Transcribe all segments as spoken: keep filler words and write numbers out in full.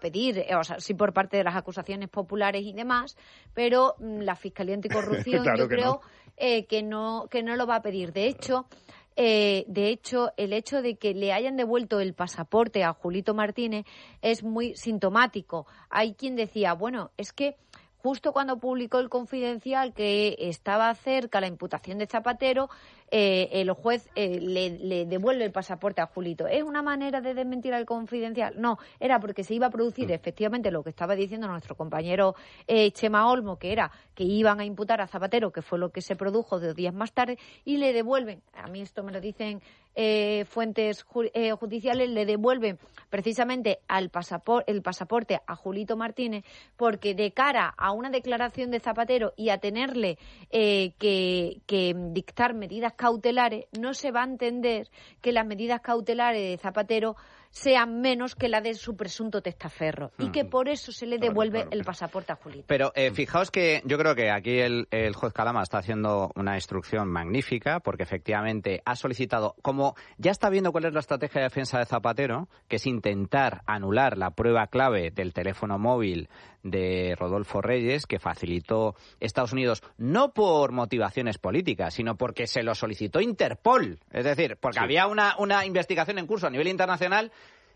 pedir, eh, o sea, sí por parte de las acusaciones populares y demás, pero mm, la Fiscalía Anticorrupción Claro yo que creo no. eh, que no que no lo va a pedir. De hecho, eh, de hecho, el hecho de que le hayan devuelto el pasaporte a Julito Martínez es muy sintomático. Hay quien decía, bueno, es que justo cuando publicó el Confidencial que estaba cerca la imputación de Zapatero, eh, el juez eh, le, le devuelve el pasaporte a Julito. ¿Es una manera de desmentir al Confidencial? No, era porque se iba a producir efectivamente lo que estaba diciendo nuestro compañero eh, Chema Olmo, que era que iban a imputar a Zapatero, que fue lo que se produjo dos días más tarde, y le devuelven, a mí esto me lo dicen eh, fuentes ju- eh, judiciales, le devuelven precisamente al pasapor- el pasaporte a Julito Martínez, porque de cara a una declaración de Zapatero y a tenerle eh, que, que dictar medidas cautelares, no se va a entender que las medidas cautelares de Zapatero sean menos que la de su presunto testaferro y que por eso se le devuelve claro, claro. el pasaporte a Julito. Pero eh, fijaos que yo creo que aquí el, el juez Calama está haciendo una instrucción magnífica porque efectivamente ha solicitado, como ya está viendo cuál es la estrategia de defensa de Zapatero, que es intentar anular la prueba clave del teléfono móvil de Rodolfo Reyes, que facilitó Estados Unidos, no por motivaciones políticas, sino porque se lo solicitó Interpol. Es decir, porque Sí. había una, una investigación en curso a nivel internacional,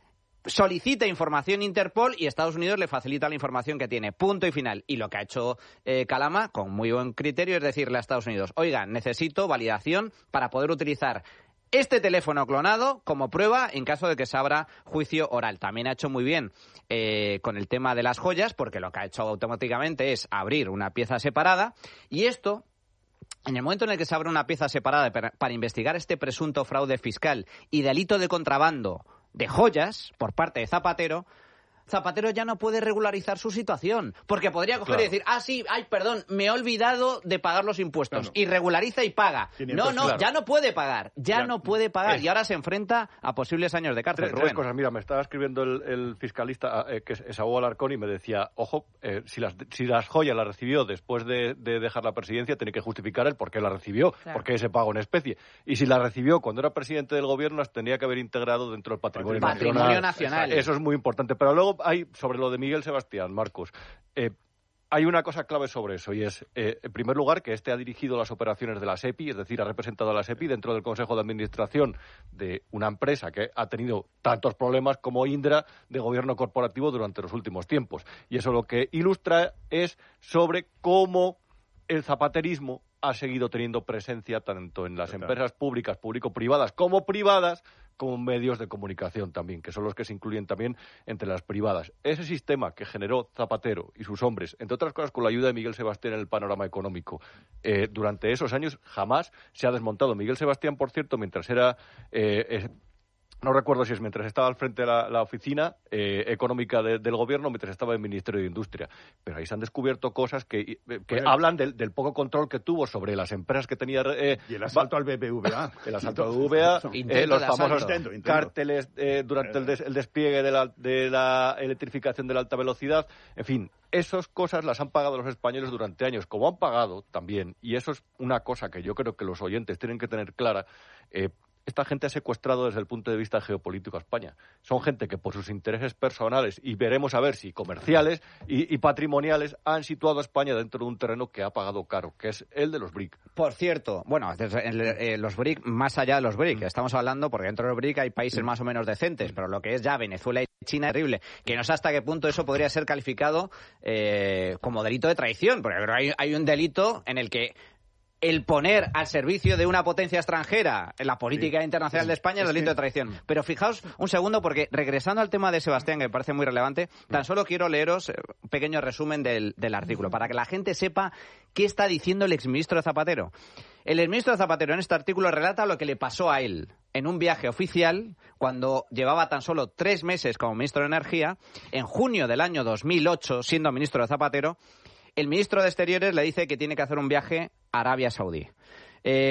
solicita información Interpol y Estados Unidos le facilita la información que tiene. Punto y final. Y lo que ha hecho eh, Calama, con muy buen criterio, es decirle a Estados Unidos, oiga, necesito validación para poder utilizar este teléfono clonado como prueba en caso de que se abra juicio oral. También ha hecho muy bien eh, con el tema de las joyas, porque lo que ha hecho automáticamente es abrir una pieza separada, y esto, en el momento en el que se abre una pieza separada para, para investigar este presunto fraude fiscal y delito de contrabando de joyas por parte de Zapatero, Zapatero ya no puede regularizar su situación, porque podría coger Claro. y decir, ah, sí, ay, perdón, me he olvidado de pagar los impuestos, Claro. y regulariza y paga. quinientos, No, no, claro. ya no puede pagar, ya, Ya. no puede pagar, Es- y ahora se enfrenta a posibles años de cárcel, Tres, Rubén. tres cosas. Mira, me estaba escribiendo el, el fiscalista, eh, que es Esaú Alarcón, y me decía, ojo, eh, si, las, si las joyas las recibió después de, de dejar la presidencia, tiene que justificar el por qué las recibió, Claro. por qué ese pago en especie. Y si las recibió cuando era presidente del gobierno, las tenía que haber integrado dentro del patrimonio, Patrimonio nacional. nacional. Eso es muy importante. Pero luego hay, sobre lo de Miguel Sebastián, Marcos, eh, hay una cosa clave sobre eso, y es, eh, en primer lugar, que este ha dirigido las operaciones de la SEPI, es decir, ha representado a la SEPI dentro del Consejo de Administración de una empresa que ha tenido tantos problemas como Indra de gobierno corporativo durante los últimos tiempos. Y eso lo que ilustra es sobre cómo el zapaterismo ha seguido teniendo presencia tanto en las Claro. empresas públicas, público-privadas, como privadas, como medios de comunicación también, que son los que se incluyen también entre las privadas. Ese sistema que generó Zapatero y sus hombres, entre otras cosas con la ayuda de Miguel Sebastián en el panorama económico, eh, durante esos años jamás se ha desmontado. Miguel Sebastián, por cierto, mientras era... Eh, eh, no recuerdo si es mientras estaba al frente de la, la oficina eh, económica de- del gobierno, mientras estaba en el Ministerio de Industria. Pero ahí se han descubierto cosas que, eh, que Bueno, hablan del, del poco control que tuvo sobre las empresas que tenía... eh, Y el asalto al B B V A. el asalto a V A, Intento eh, los de famosos asalto. Intento, intento. cárteles eh, durante el, des- el despliegue de la, de la electrificación de la alta velocidad. En fin, esas cosas las han pagado los españoles durante años, como han pagado también, y eso es una cosa que yo creo que los oyentes tienen que tener clara. eh, Esta gente ha secuestrado desde el punto de vista geopolítico a España. Son gente que por sus intereses personales, y veremos a ver si comerciales y, y patrimoniales, han situado a España dentro de un terreno que ha pagado caro, que es el de los B R I C. Por cierto, bueno, desde el- eh, los B R I C, más allá de los B R I C, estamos hablando, porque dentro de los B R I C hay países más o menos decentes, pero lo que es ya Venezuela y China es terrible, que no sé hasta qué punto eso podría ser calificado eh, como delito de traición, porque creo que hay, hay un delito en el que el poner al servicio de una potencia extranjera en la política Sí. internacional de España es Es delito que- de traición. Pero fijaos un segundo, porque regresando al tema de Sebastián, que me parece muy relevante, tan solo quiero leeros eh, un pequeño resumen del, del artículo, para que la gente sepa qué está diciendo el exministro Zapatero. El exministro Zapatero en este artículo relata lo que le pasó a él en un viaje oficial cuando llevaba tan solo tres meses como ministro de Energía. En junio del año dos mil ocho, siendo ministro de Zapatero, el ministro de Exteriores le dice que tiene que hacer un viaje a Arabia Saudí. Eh,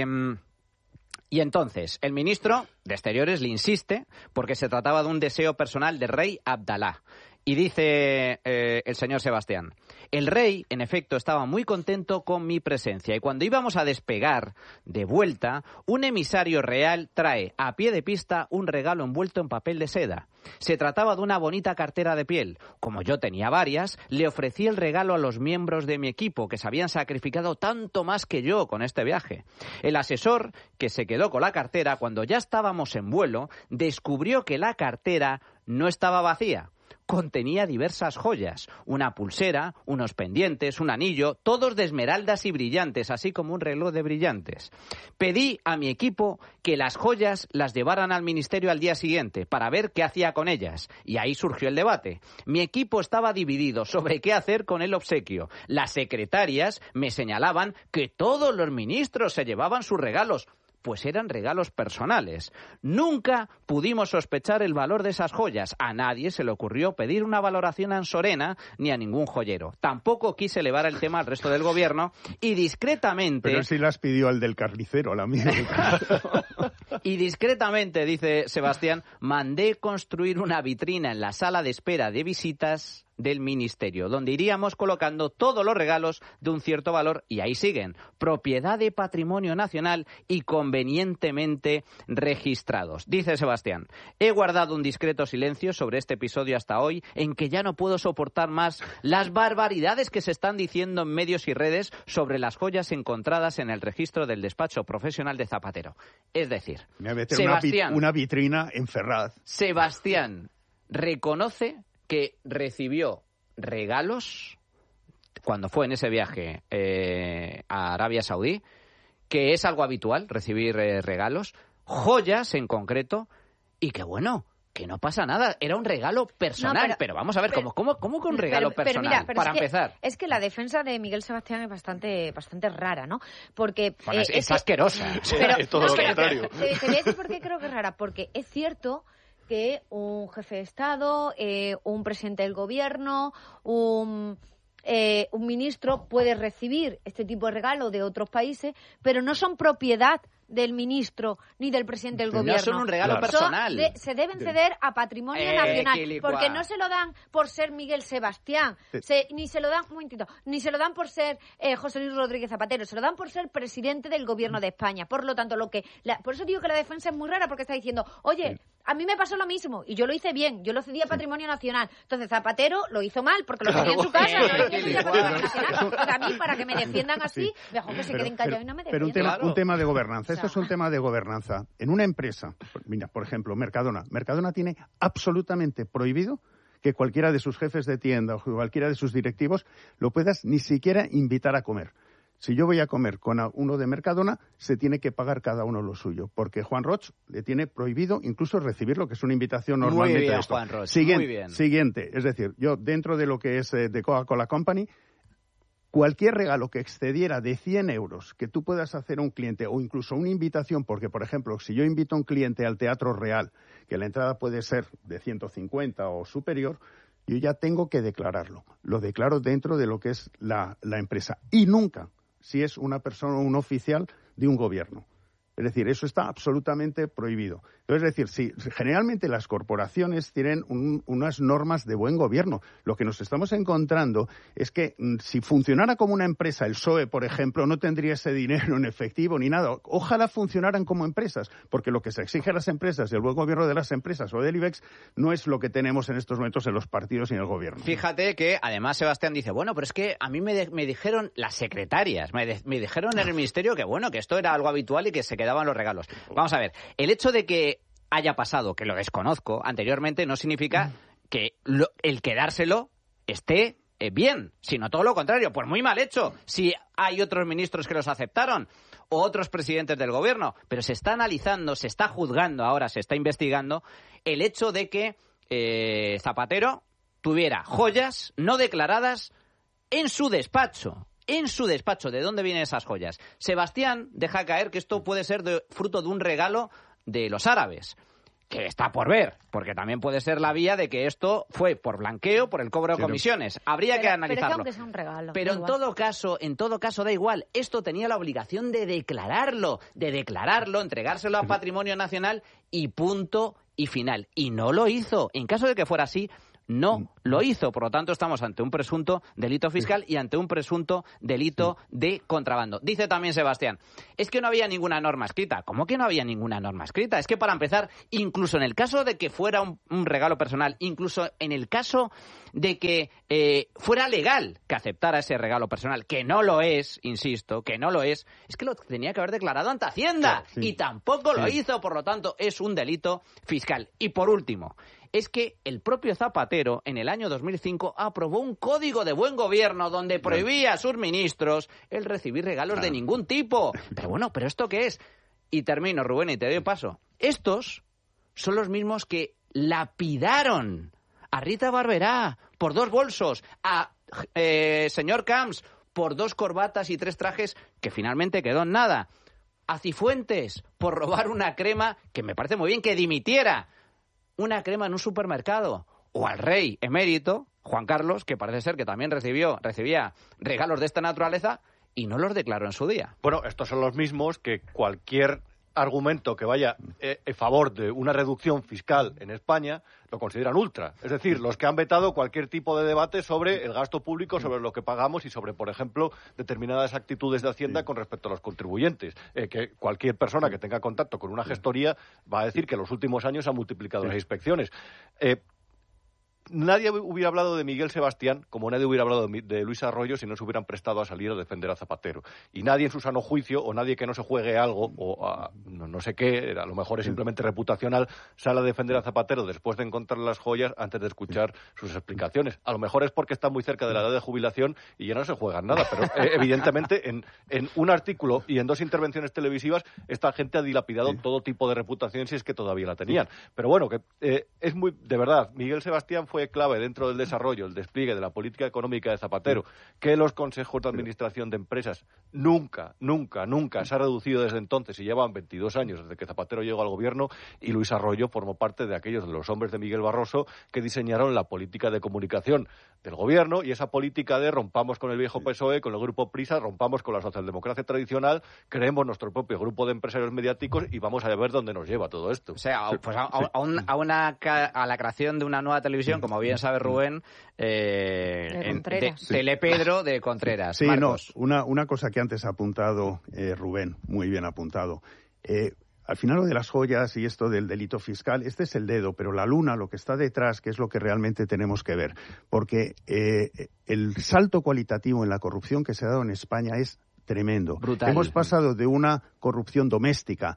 y entonces, el ministro de Exteriores le insiste porque se trataba de un deseo personal del rey Abdalá. Y dice eh, el señor Sebastián, el rey, en efecto, estaba muy contento con mi presencia y cuando íbamos a despegar de vuelta, un emisario real trae a pie de pista un regalo envuelto en papel de seda. Se trataba de una bonita cartera de piel. Como yo tenía varias, le ofrecí el regalo a los miembros de mi equipo que se habían sacrificado tanto más que yo con este viaje. El asesor, que se quedó con la cartera, cuando ya estábamos en vuelo, descubrió que la cartera no estaba vacía. Contenía diversas joyas, una pulsera, unos pendientes, un anillo, todos de esmeraldas y brillantes, así como un reloj de brillantes. Pedí a mi equipo que las joyas las llevaran al ministerio al día siguiente para ver qué hacía con ellas. Y ahí surgió el debate. Mi equipo estaba dividido sobre qué hacer con el obsequio. Las secretarias me señalaban que todos los ministros se llevaban sus regalos. Pues eran regalos personales. Nunca pudimos sospechar el valor de esas joyas. A nadie se le ocurrió pedir una valoración a Ansorena ni a ningún joyero. Tampoco quise elevar el tema al resto del gobierno y discretamente... Pero sí las pidió al del carnicero, la mía. Y discretamente, dice Sebastián, mandé construir una vitrina en la sala de espera de visitas del ministerio, donde iríamos colocando todos los regalos de un cierto valor, y ahí siguen, propiedad de patrimonio nacional y convenientemente registrados. Dice Sebastián, he guardado un discreto silencio sobre este episodio hasta hoy, en que ya no puedo soportar más las barbaridades que se están diciendo en medios y redes sobre las joyas encontradas en el registro del despacho profesional de Zapatero. Es decir, me voy a meter Sebastián, una, una vitrina en Ferraz. Sebastián reconoce que recibió regalos cuando fue en ese viaje eh, a Arabia Saudí, que es algo habitual recibir eh, regalos, joyas en concreto, y que bueno, que no pasa nada, era un regalo personal, no, pero, pero vamos a ver, pero, ¿cómo, cómo, cómo que un regalo pero, personal? Pero mira, pero para es empezar. Que, es que la defensa de Miguel Sebastián es bastante bastante rara, ¿no? Porque bueno, eh, es, es, es asquerosa. Pero, es todo no, lo pero, contrario. Te, te voy a decir por qué creo que es rara, porque es cierto que un jefe de Estado, eh, un presidente del gobierno, un, eh, un ministro puede recibir este tipo de regalo de otros países, pero no son propiedad del ministro ni del presidente del gobierno. No son un regalo claro. personal. De, se deben ceder a patrimonio eh, nacional, quilicua. porque no se lo dan por ser Miguel Sebastián, se, ni se lo dan, un momentito, ni se lo dan por ser eh, José Luis Rodríguez Zapatero, se lo dan por ser presidente del gobierno de España. Por lo tanto, lo que la, por eso digo que la defensa es muy rara, porque está diciendo, oye, sí. a mí me pasó lo mismo y yo lo hice bien, yo lo cedí a sí. patrimonio nacional. Entonces Zapatero lo hizo mal porque lo tenía en su casa, no lo tenía en patrimonio nacional. Pues a mí, para que me defiendan así, sí. mejor que se pero, queden callados y no me defiendan. Pero un tema, claro. un tema de gobernanza, esto o sea, es un tema de gobernanza. En una empresa, mira, por ejemplo, Mercadona. Mercadona tiene absolutamente prohibido que cualquiera de sus jefes de tienda o cualquiera de sus directivos lo puedas ni siquiera invitar a comer. Si yo voy a comer con uno de Mercadona, se tiene que pagar cada uno lo suyo, porque Juan Roch le tiene prohibido incluso recibir lo que es una invitación normalmente. Muy bien, esto. Juan Roch, siguiente, muy bien. Siguiente, es decir, yo dentro de lo que es eh, de Coca-Cola Company, cualquier regalo que excediera de cien euros que tú puedas hacer a un cliente o incluso una invitación, porque, por ejemplo, si yo invito a un cliente al Teatro Real, que la entrada puede ser de ciento cincuenta o superior, yo ya tengo que declararlo. Lo declaro dentro de lo que es la, la empresa. Y nunca, si es una persona o un oficial de un gobierno. Es decir, eso está absolutamente prohibido. Es decir, si generalmente las corporaciones tienen un, unas normas de buen gobierno. Lo que nos estamos encontrando es que si funcionara como una empresa, el P S O E, por ejemplo, no tendría ese dinero en efectivo ni nada. Ojalá funcionaran como empresas, porque lo que se exige a las empresas y el buen gobierno de las empresas o del IBEX no es lo que tenemos en estos momentos en los partidos y en el gobierno. Fíjate que, además, Sebastián dice, bueno, pero es que a mí me, de, me dijeron las secretarias, me, de, me dijeron en el ministerio que, bueno, que esto era algo habitual y que se quedaban los regalos. Vamos a ver, el hecho de que haya pasado, que lo desconozco anteriormente, no significa que lo, el quedárselo esté eh, bien, sino todo lo contrario, pues muy mal hecho. Si hay otros ministros que los aceptaron o otros presidentes del gobierno, pero se está analizando, se está juzgando ahora, se está investigando el hecho de que eh, Zapatero tuviera joyas no declaradas en su despacho. En su despacho, ¿de dónde vienen esas joyas? Sebastián deja caer que esto puede ser de, fruto de un regalo de los árabes, que está por ver, porque también puede ser la vía de que esto fue por blanqueo, por el cobro de comisiones. Habría pero, que analizarlo. Pero, es que un regalo, pero en todo caso, en todo caso da igual. Esto tenía la obligación de declararlo, de declararlo, entregárselo a Patrimonio Nacional y punto y final. Y no lo hizo. En caso de que fuera así, no lo hizo. Por lo tanto, estamos ante un presunto delito fiscal y ante un presunto delito de contrabando. Dice también Sebastián, es que no había ninguna norma escrita. ¿Cómo que no había ninguna norma escrita? Es que para empezar, incluso en el caso de que fuera un, un regalo personal, incluso en el caso de que eh, fuera legal que aceptara ese regalo personal, que no lo es, insisto, que no lo es, es que lo tenía que haber declarado ante Hacienda, claro, sí. y tampoco sí. lo hizo, por lo tanto, es un delito fiscal. Y por último, es que el propio Zapatero, en el año dos mil cinco, aprobó un código de buen gobierno donde prohibía a sus ministros el recibir regalos claro. de ningún tipo. Pero bueno, ¿pero esto qué es? Y termino, Rubén, y te doy paso. Estos son los mismos que lapidaron a Rita Barberá por dos bolsos, a eh, señor Camps por dos corbatas y tres trajes, que finalmente quedó en nada, a Cifuentes por robar una crema, que me parece muy bien que dimitiera, una crema en un supermercado, o al rey emérito, Juan Carlos, que parece ser que también recibió, recibía regalos de esta naturaleza y no los declaró en su día. Bueno, estos son los mismos que cualquier argumento que vaya eh, en favor de una reducción fiscal en España lo consideran ultra. Es decir, los que han vetado cualquier tipo de debate sobre el gasto público, sobre lo que pagamos y sobre, por ejemplo, determinadas actitudes de Hacienda con respecto a los contribuyentes. Eh, que cualquier persona que tenga contacto con una gestoría va a decir que en los últimos años se han multiplicado las inspecciones. Eh, Nadie hubiera hablado de Miguel Sebastián como nadie hubiera hablado de Luis Arroyo si no se hubieran prestado a salir a defender a Zapatero. Y nadie en su sano juicio, o nadie que no se juegue algo, o a, no, no sé qué, a lo mejor es simplemente reputacional, sale a defender a Zapatero después de encontrar las joyas antes de escuchar sus explicaciones. A lo mejor es porque está muy cerca de la edad de jubilación y ya no se juegan nada, pero eh, evidentemente en, en un artículo y en dos intervenciones televisivas esta gente ha dilapidado sí. todo tipo de reputación si es que todavía la tenían. Pero bueno, que eh, es muy, de verdad, Miguel Sebastián fue fue clave dentro del desarrollo, el despliegue de la política económica de Zapatero, que los consejos de administración de empresas nunca, nunca, nunca se ha reducido desde entonces, y llevan veintidós años desde que Zapatero llegó al gobierno, y Luis Arroyo formó parte de aquellos de los hombres de Miguel Barroso que diseñaron la política de comunicación del gobierno, y esa política de rompamos con el viejo P S O E, con el grupo Prisa, rompamos con la socialdemocracia tradicional, creemos nuestro propio grupo de empresarios mediáticos y vamos a ver dónde nos lleva todo esto. O sea, pues a, a, un, a, una, a la creación de una nueva televisión, como bien sabe Rubén, eh, de en, de, sí. Telepedro de Contreras. Sí, Marcos. no, una, una cosa que antes ha apuntado eh, Rubén, muy bien apuntado. Eh, al final lo de las joyas y esto del delito fiscal, este es el dedo, pero la luna, lo que está detrás, que es lo que realmente tenemos que ver. Porque eh, el salto cualitativo en la corrupción que se ha dado en España es tremendo. Brutal. Hemos pasado de una corrupción doméstica,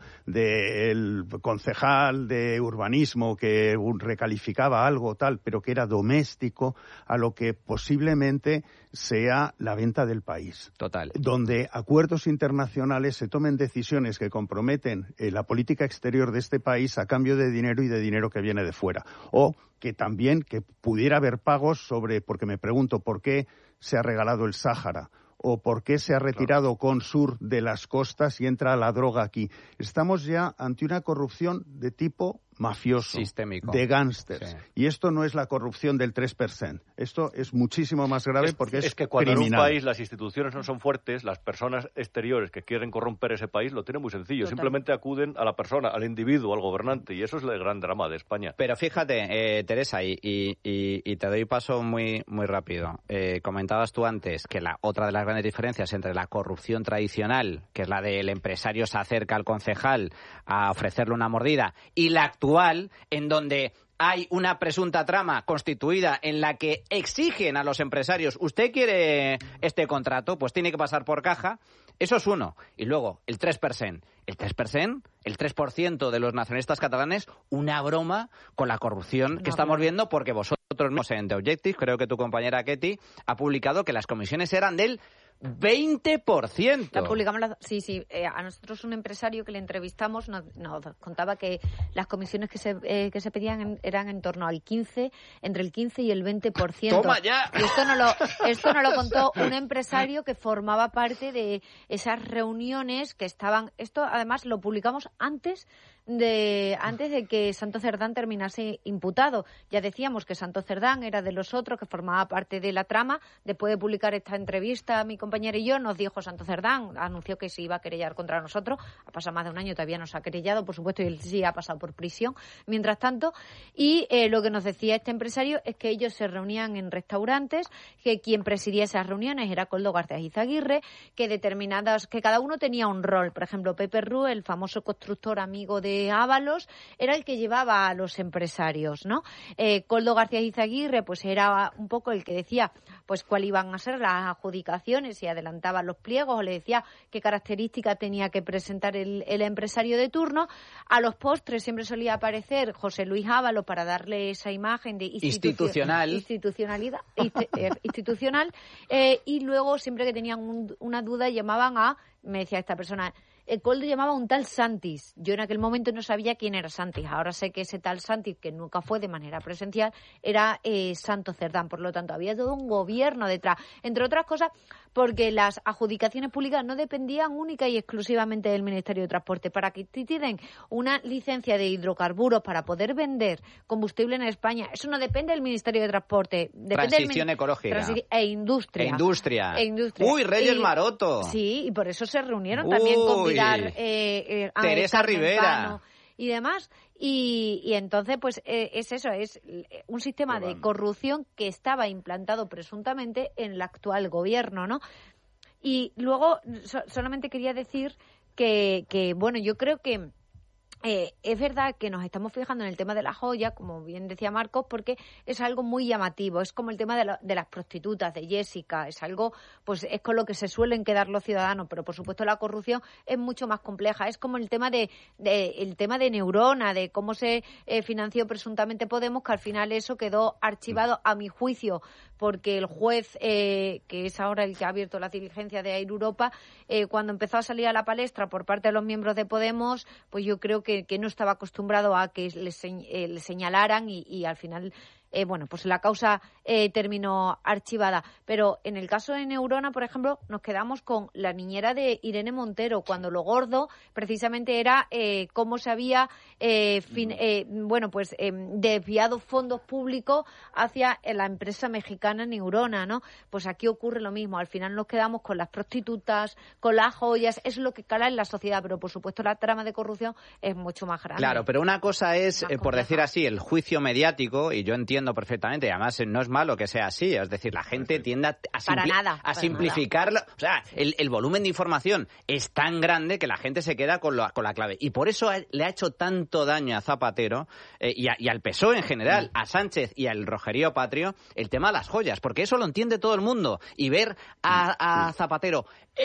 del concejal de urbanismo que recalificaba algo tal, pero que era doméstico, a lo que posiblemente sea la venta del país. Total. Donde acuerdos internacionales se tomen decisiones que comprometen eh, la política exterior de este país a cambio de dinero y de dinero que viene de fuera. O que también que pudiera haber pagos sobre, porque me pregunto por qué se ha regalado el Sáhara, o por qué se ha retirado con Sur de las costas y entra la droga aquí. Estamos ya ante una corrupción de tipo mafioso, sistémico, de gángsters. Sí. Y esto no es la corrupción del tres por ciento. Esto es muchísimo más grave es, porque es, es que cuando criminal. En un país las instituciones no son fuertes, las personas exteriores que quieren corromper ese país lo tienen muy sencillo. Total. Simplemente acuden a la persona, al individuo, al gobernante. Y eso es el gran drama de España. Pero fíjate, eh, Teresa, y, y, y te doy paso muy, muy rápido. Eh, comentabas tú antes que la otra de las grandes diferencias entre la corrupción tradicional, que es la del empresario se acerca al concejal a ofrecerle una mordida, y la actual, en donde hay una presunta trama constituida en la que exigen a los empresarios, ¿usted quiere este contrato? Pues tiene que pasar por caja. Eso es uno. Y luego, el tres por ciento. El tres por ciento, el tres por ciento de los nacionalistas catalanes, una broma con la corrupción no, que estamos no. viendo, porque vosotros mismos en The Objective, creo que tu compañera Ketty, ha publicado que las comisiones eran del veinte por ciento. La publicamos la, sí, sí. Eh, a nosotros un empresario que le entrevistamos nos, nos contaba que las comisiones que se eh, que se pedían en, eran en torno al quince, entre el quince y el veinte por ciento. ¡Toma ya! Y esto no lo esto no lo contó un empresario que formaba parte de esas reuniones que estaban. Esto además lo publicamos antes de antes de que Santo Cerdán terminase imputado. Ya decíamos que Santo Cerdán era de los otros que formaba parte de la trama. Después de publicar esta entrevista a mi compañero compañera y yo, nos dijo Santos Cerdán, anunció que se iba a querellar contra nosotros, ha pasado más de un año, todavía nos ha querellado, por supuesto, y él sí ha pasado por prisión, mientras tanto, y eh, lo que nos decía este empresario es que ellos se reunían en restaurantes, que quien presidía esas reuniones era Koldo García Izaguirre, que determinadas, que cada uno tenía un rol, por ejemplo, Pepe Rú, el famoso constructor amigo de Ábalos, era el que llevaba a los empresarios, ¿no? Eh, Koldo García Izaguirre, pues era un poco el que decía, pues cuál iban a ser las adjudicaciones y adelantaba los pliegos, o le decía qué características tenía que presentar el, el empresario de turno. A los postres siempre solía aparecer José Luis Ábalos para darle esa imagen de institucional, institucionalidad, institucional, eh, y luego siempre que tenían un, una duda llamaban a, me decía esta persona, el Koldo llamaba a un tal Santis. Yo en aquel momento no sabía quién era Santis. Ahora sé que ese tal Santis, que nunca fue de manera presencial, era eh, Santos Cerdán. Por lo tanto, había todo un gobierno detrás. Entre otras cosas, porque las adjudicaciones públicas no dependían única y exclusivamente del Ministerio de Transporte. Para que tienen una licencia de hidrocarburos para poder vender combustible en España, eso no depende del Ministerio de Transporte. Depende Transición del ecológica. Transi- e industria. E industria. E industria. Uy, Reyes y, Maroto. Sí, y por eso se reunieron Uy. también con Pilar, eh, eh, a Teresa Carmen Rivera. Pano y demás. Y, y entonces, pues eh, es eso, es un sistema de corrupción que estaba implantado presuntamente en el actual gobierno, ¿no? Y luego so- solamente quería decir que, que, bueno, yo creo que Eh, es verdad que nos estamos fijando en el tema de la joya, como bien decía Marcos, porque es algo muy llamativo. Es como el tema de, lo, de las prostitutas, de Jessica. Es algo, pues es con lo que se suelen quedar los ciudadanos, pero por supuesto la corrupción es mucho más compleja. Es como el tema de, de el tema de Neurona, de cómo se eh, financió presuntamente Podemos, que al final eso quedó archivado, a mi juicio, porque el juez, eh, que es ahora el que ha abierto la diligencia de Air Europa, eh, cuando empezó a salir a la palestra por parte de los miembros de Podemos, pues yo creo que, que no estaba acostumbrado a que le, se, eh, le señalaran y, y al final... Eh, bueno, pues la causa eh, terminó archivada. Pero en el caso de Neurona, por ejemplo, nos quedamos con la niñera de Irene Montero, cuando lo gordo precisamente era eh, cómo se había eh, fin, eh, bueno, pues eh, desviado fondos públicos hacia la empresa mexicana Neurona, ¿no? Pues aquí ocurre lo mismo. Al final nos quedamos con las prostitutas, con las joyas. Eso es lo que cala en la sociedad, pero por supuesto la trama de corrupción es mucho más grande. Claro, pero una cosa es, eh, por decir así, el juicio mediático, y yo entiendo perfectamente, y además no es malo que sea así, es decir, la gente tiende a, a, para simpli- nada, a para simplificarlo, o sea, el, el volumen de información es tan grande que la gente se queda con, lo, con la clave, y por eso ha, le ha hecho tanto daño a Zapatero eh, y, a, y al P S O E en general, a Sánchez y al Rogerío Patrio, el tema de las joyas, porque eso lo entiende todo el mundo, y ver a, a Zapatero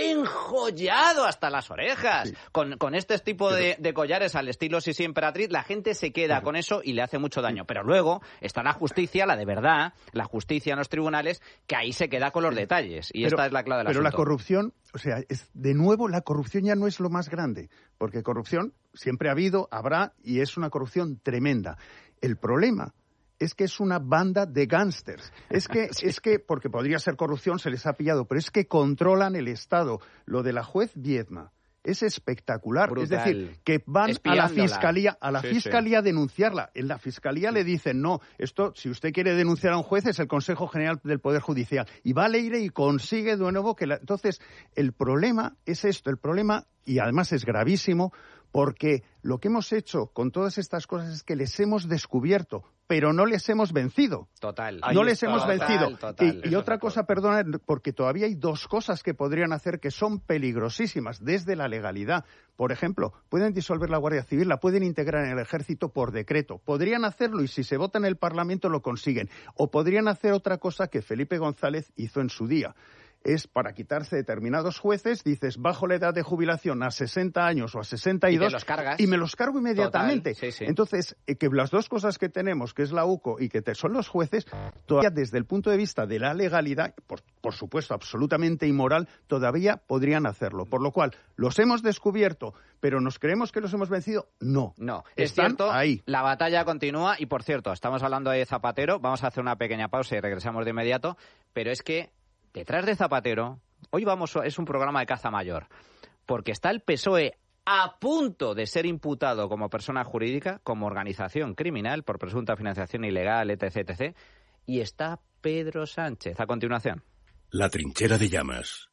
enjollado hasta las orejas, sí. con, con este tipo de, de collares al estilo Sisi Emperatriz, la gente se queda con eso y le hace mucho daño, pero luego está la justicia, la de verdad, la justicia en los tribunales, que ahí se queda con los detalles, y pero, esta es la clave del pero asunto. Pero la corrupción, o sea, es, de nuevo la corrupción ya no es lo más grande, porque corrupción siempre ha habido, habrá, y es una corrupción tremenda. El problema es que es una banda de gángsters. Es que, sí. es que, porque podría ser corrupción, se les ha pillado, pero es que controlan el Estado. Lo de la juez Viedma es espectacular. Brutal. Es decir, que van a la fiscalía, a la sí, fiscalía sí. a denunciarla. En la fiscalía sí. le dicen, no, esto, si usted quiere denunciar a un juez, es el Consejo General del Poder Judicial. Y va a Leire y consigue de nuevo que la... Entonces, el problema es esto, el problema, y además es gravísimo, porque lo que hemos hecho con todas estas cosas es que les hemos descubierto, pero no les hemos vencido. Total. No les hemos total, vencido. Total, y y otra cosa, perdona, porque todavía hay dos cosas que podrían hacer que son peligrosísimas desde la legalidad. Por ejemplo, pueden disolver la Guardia Civil, la pueden integrar en el Ejército por decreto. Podrían hacerlo y si se vota en el Parlamento lo consiguen. O podrían hacer otra cosa que Felipe González hizo en su día. Es para quitarse determinados jueces, dices, bajo la edad de jubilación a sesenta años o a sesenta y dos, y, los cargas. y me los cargo inmediatamente. Total, sí, sí. Entonces, eh, que las dos cosas que tenemos, que es la U C O y que te, son los jueces, todavía desde el punto de vista de la legalidad, por, por supuesto absolutamente inmoral, todavía podrían hacerlo. Por lo cual, los hemos descubierto, pero ¿nos creemos que los hemos vencido? No. No, es Están cierto, ahí. La batalla continúa y, por cierto, estamos hablando de Zapatero, vamos a hacer una pequeña pausa y regresamos de inmediato, pero es que detrás de Zapatero, hoy vamos, es un programa de caza mayor, porque está el P S O E a punto de ser imputado como persona jurídica, como organización criminal por presunta financiación ilegal, etc, etcétera, y está Pedro Sánchez. A continuación. La trinchera de llamas.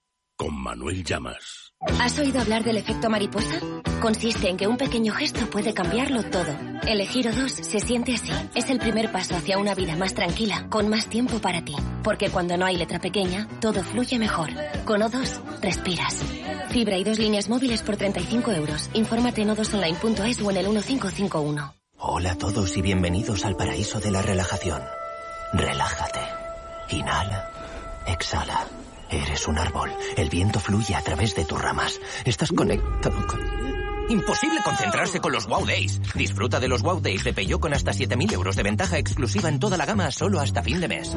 con Manuel Llamas. ¿Has oído hablar del efecto mariposa? Consiste en que un pequeño gesto puede cambiarlo todo. Elegir O dos se siente así. Es el primer paso hacia una vida más tranquila, con más tiempo para ti. Porque cuando no hay letra pequeña, todo fluye mejor. Con O dos, respiras. Fibra y dos líneas móviles por treinta y cinco euros. Infórmate en o dos online punto es o en el uno cinco cinco uno. Hola a todos y bienvenidos al paraíso de la relajación. Relájate. Inhala. Exhala. Eres un árbol. El viento fluye a través de tus ramas. Estás conectado con... Imposible concentrarse con los Wow Days. Disfruta de los Wow Days de Peugeot con hasta siete mil euros de ventaja exclusiva en toda la gama solo hasta fin de mes.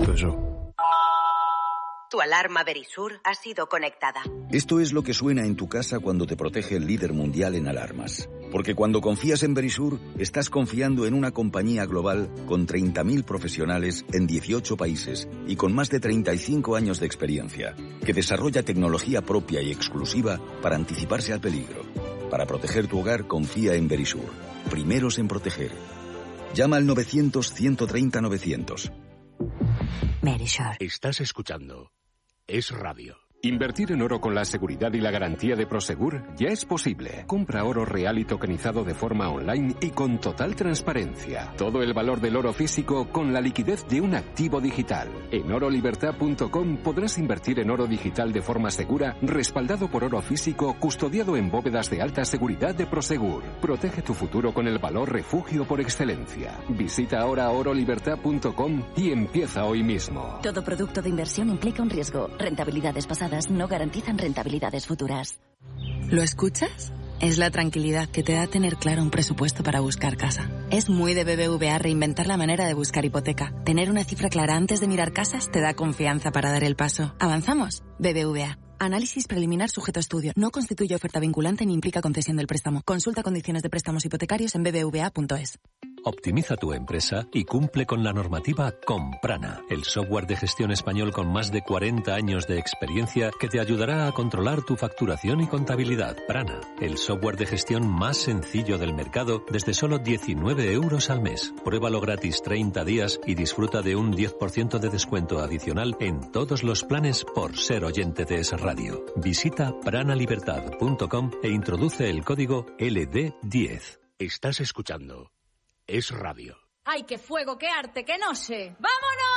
Tu alarma Verisur ha sido conectada. Esto es lo que suena en tu casa cuando te protege el líder mundial en alarmas. Porque cuando confías en Verisur, estás confiando en una compañía global con treinta mil profesionales en dieciocho países y con más de treinta y cinco años de experiencia, que desarrolla tecnología propia y exclusiva para anticiparse al peligro. Para proteger tu hogar, confía en Verisur. Primeros en proteger. Llama al novecientos, ciento treinta, novecientos. Verisur. Estás escuchando Es Radio. Invertir en oro con la seguridad y la garantía de Prosegur ya es posible. Compra oro real y tokenizado de forma online y con total transparencia. Todo el valor del oro físico con la liquidez de un activo digital. En oro libertad punto com podrás invertir en oro digital de forma segura, respaldado por oro físico, custodiado en bóvedas de alta seguridad de Prosegur. Protege tu futuro con el valor refugio por excelencia. Visita ahora oro libertad punto com y empieza hoy mismo. Todo producto de inversión implica un riesgo. Rentabilidades pasadas no garantizan rentabilidades futuras. ¿Lo escuchas? Es la tranquilidad que te da tener claro un presupuesto para buscar casa. Es muy de B B V A reinventar la manera de buscar hipoteca. Tener una cifra clara antes de mirar casas te da confianza para dar el paso. ¿Avanzamos? B B V A. Análisis preliminar sujeto a estudio. No constituye oferta vinculante ni implica concesión del préstamo. Consulta condiciones de préstamos hipotecarios en b b v a punto es. Optimiza tu empresa y cumple con la normativa con Prana, el software de gestión español con más de cuarenta años de experiencia que te ayudará a controlar tu facturación y contabilidad. Prana, el software de gestión más sencillo del mercado desde solo diecinueve euros al mes. Pruébalo gratis treinta días y disfruta de un diez por ciento de descuento adicional en todos los planes por ser oyente de Es Radio. Visita prana libertad punto com e introduce el código L D diez. Estás escuchando Es Radio. ¡Ay, qué fuego, qué arte, qué noche! ¡Vámonos!